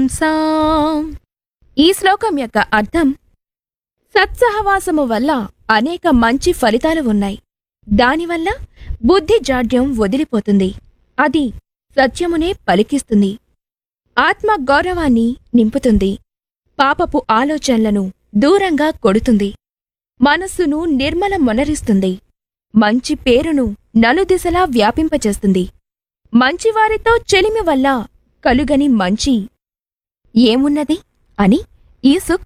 పుంసాం. ఈ శ్లోకం యొక్క అర్థం: సత్సహవాసము వల్ల అనేక మంచి ఫలితాలు ఉన్నాయి. దానివల్ల బుద్ధి జాడ్యం వదిలిపోతుంది. అది సత్యమునే పలికిస్తుంది. ఆత్మ గౌరవాన్ని నింపుతుంది. పాపపు ఆలోచనలను దూరంగా కొడుతుంది. మనస్సును నిర్మలమొనరిస్తుంది. మంచి పేరును నలుదిశలా వ్యాపింపచేస్తుంది. మంచివారితో చెలిమి వల్ల కలుగని మంచి ఏమున్నది అని ఈ సూక్తి